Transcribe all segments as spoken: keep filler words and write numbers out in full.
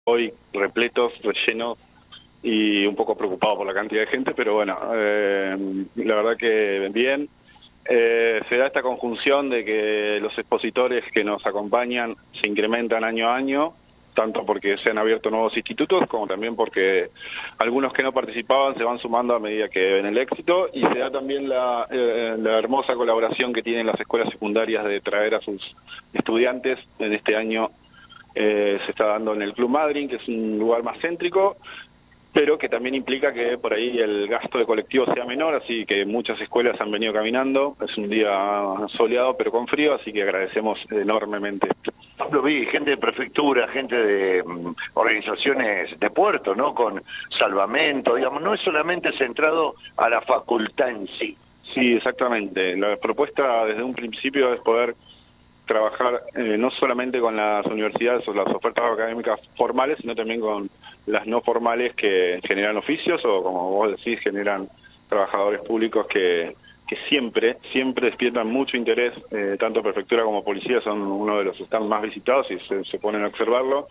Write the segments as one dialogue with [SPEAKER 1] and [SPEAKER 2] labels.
[SPEAKER 1] hoy repletos, rellenos y un poco preocupado por la cantidad de gente, pero bueno, eh, la verdad que bien. Eh, se da esta conjunción de que los expositores que nos acompañan se incrementan año a año, tanto porque se han abierto nuevos institutos, como también porque algunos que no participaban se van sumando a medida que ven el éxito, y se da también la, eh, la hermosa colaboración que tienen las escuelas secundarias de traer a sus estudiantes. En este año eh, se está dando en el Club Madryn, que es un lugar más céntrico, pero que también implica que por ahí el gasto de colectivo sea menor, así que muchas escuelas han venido caminando. Es un día soleado pero con frío, así que agradecemos enormemente.
[SPEAKER 2] Lo vi, gente de prefectura, gente de um, organizaciones de puerto, ¿no? Con salvamento, digamos, no es solamente centrado a la facultad en sí.
[SPEAKER 1] Sí, exactamente. La propuesta desde un principio es poder trabajar eh, no solamente con las universidades o las ofertas académicas formales, sino también con las no formales que generan oficios o, como vos decís, generan trabajadores públicos que, que siempre, siempre despiertan mucho interés. Eh, tanto prefectura como policía son uno de los stands más visitados y se, se ponen a observarlo.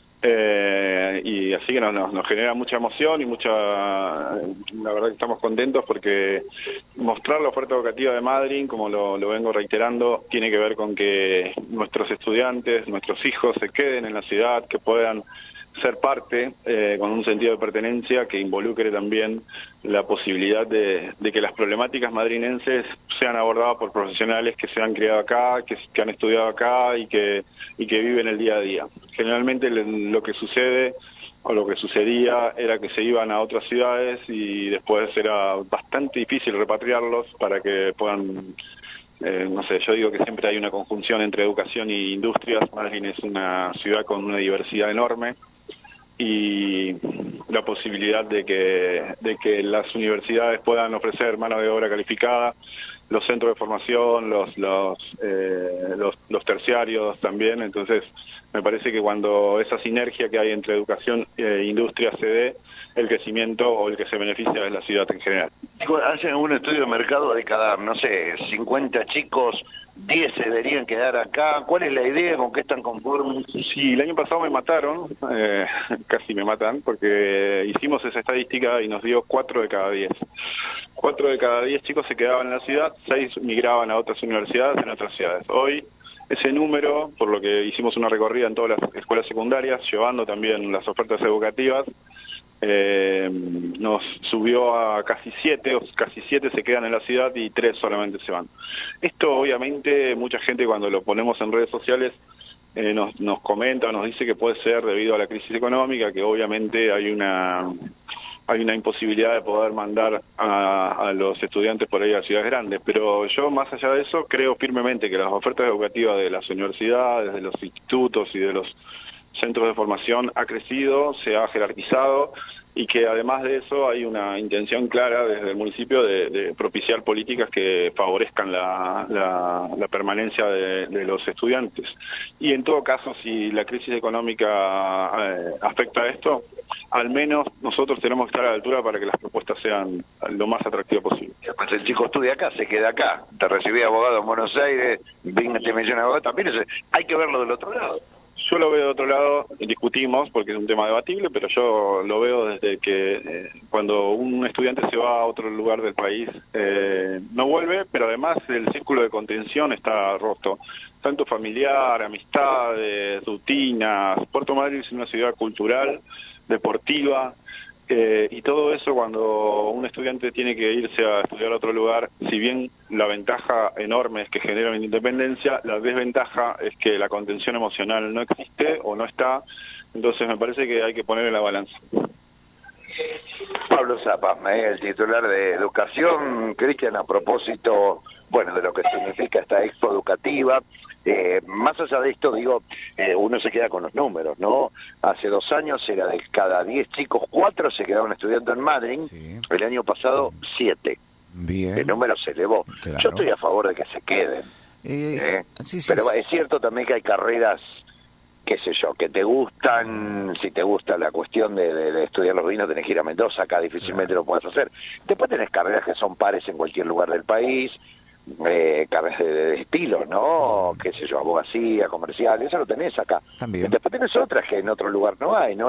[SPEAKER 1] Eh, y así que nos, nos, nos genera mucha emoción y mucha, la verdad que estamos contentos porque mostrar la oferta educativa de Madryn, como lo, lo vengo reiterando, tiene que ver con que nuestros estudiantes, nuestros hijos se queden en la ciudad, que puedan ser parte eh, con un sentido de pertenencia que involucre también la posibilidad de, de que las problemáticas madrinenses sean abordadas por profesionales que se han criado acá, que, que han estudiado acá y que, y que viven el día a día. Generalmente lo que sucede o lo que sucedía era que se iban a otras ciudades y después era bastante difícil repatriarlos para que puedan... Eh, no sé, yo digo que siempre hay una conjunción entre educación e industrias. Madryn es una ciudad con una diversidad enorme y la posibilidad de que, de que las universidades puedan ofrecer mano de obra calificada, los centros de formación, los los, eh, los los terciarios también. Entonces me parece que cuando esa sinergia que hay entre educación e industria se dé, el crecimiento o el que se beneficia es la ciudad en general.
[SPEAKER 2] Hacen un estudio de mercado de cada, no sé, cincuenta chicos, diez se deberían quedar acá. ¿Cuál es la idea? ¿Con qué están conformes?
[SPEAKER 1] Sí, el año pasado me mataron, eh, casi me matan, porque hicimos esa estadística y nos dio cuatro de cada diez. Cuatro de cada diez chicos se quedaban en la ciudad, seis migraban a otras universidades en otras ciudades. Hoy ese número, por lo que hicimos una recorrida en todas las escuelas secundarias, llevando también las ofertas educativas, eh, nos subió a casi siete, o casi siete se quedan en la ciudad y tres solamente se van. Esto obviamente mucha gente cuando lo ponemos en redes sociales eh, nos, nos comenta, nos dice que puede ser debido a la crisis económica, que obviamente hay una hay una imposibilidad de poder mandar a, a los estudiantes por ahí a ciudades grandes, pero yo más allá de eso creo firmemente que las ofertas educativas de las universidades, de los institutos y de los centros de formación ha crecido, se ha jerarquizado y que además de eso hay una intención clara desde el municipio de, de propiciar políticas que favorezcan la, la, la permanencia de, de los estudiantes. Y en todo caso, si la crisis económica eh, afecta a esto, al menos nosotros tenemos que estar a la altura para que las propuestas sean lo más atractivas posible.
[SPEAKER 2] Pues el chico estudia acá, se queda acá, te recibí abogado en Buenos Aires, veinte millones de abogados, también es, hay que verlo del otro lado.
[SPEAKER 1] Yo lo veo de otro lado, discutimos porque es un tema debatible, pero yo lo veo desde que eh, cuando un estudiante se va a otro lugar del país, eh, no vuelve, pero además el círculo de contención está roto, tanto familiar, amistades, rutinas. Puerto Madryn es una ciudad cultural, deportiva, eh, y todo eso cuando un estudiante tiene que irse a estudiar a otro lugar, si bien la ventaja enorme es que genera una independencia, la desventaja es que la contención emocional no existe o no está. Entonces me parece que hay que poner en la balanza.
[SPEAKER 2] Pablo Zapa, el titular de Educación. Cristian, a propósito, bueno, de lo que significa esta expo educativa, eh, más allá de esto, digo, eh, uno se queda con los números, ¿no? Hace dos años era de cada diez chicos, cuatro se quedaban estudiando en Madryn, sí. El año pasado, siete. Bien. El número se elevó. Claro. Yo estoy a favor de que se queden. Eh, ¿eh? Sí, sí, Pero sí. Es cierto también que hay carreras, qué sé yo, que te gustan. Si te gusta la cuestión de, de, de estudiar los vinos, tenés que ir a Mendoza, acá difícilmente claro. Lo puedes hacer. Después tenés carreras que son pares en cualquier lugar del país, eh, carreras de, de estilo, ¿no? Qué sé yo, abogacía, comercial, eso lo tenés acá.
[SPEAKER 3] También.
[SPEAKER 2] Después tenés otras que en otro lugar no hay, ¿no?